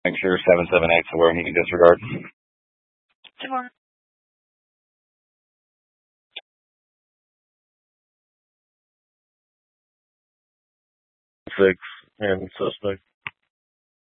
Make sure 778's aware he can disregard. 6 and suspect.